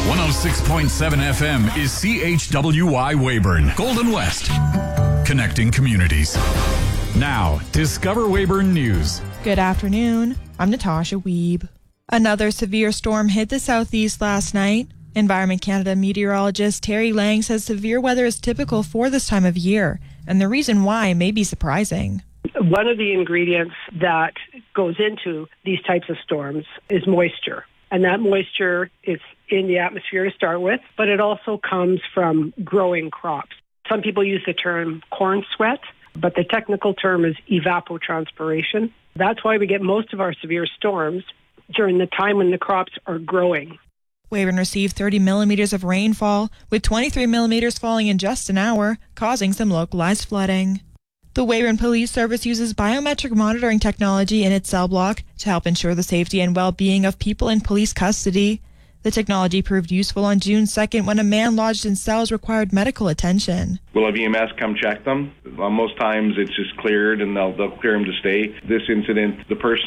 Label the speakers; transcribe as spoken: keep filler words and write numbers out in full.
Speaker 1: one oh six point seven F M is C H W Y Weyburn, Golden West, connecting communities. Now, Discover Weyburn News.
Speaker 2: Good afternoon. I'm Natasha Wiebe. Another severe storm hit the southeast last night. Environment Canada meteorologist Terry Lang says severe weather is typical for this time of year, and the reason why may be surprising.
Speaker 3: One of the ingredients that goes into these types of storms is moisture. And that moisture is in the atmosphere to start with, but it also comes from growing crops. Some people use the term corn sweat, but the technical term is evapotranspiration. That's why we get most of our severe storms during the time when the crops are growing.
Speaker 2: Weyburn received thirty millimeters of rainfall, with twenty-three millimeters falling in just an hour, causing some localized flooding. The Weyburn Police Service uses biometric monitoring technology in its cell block to help ensure the safety and well-being of people in police custody. The technology proved useful on June second when a man lodged in cells required medical attention.
Speaker 4: Will have E M S come check them? Well, most times it's just cleared and they'll, they'll clear him to stay. This incident, the person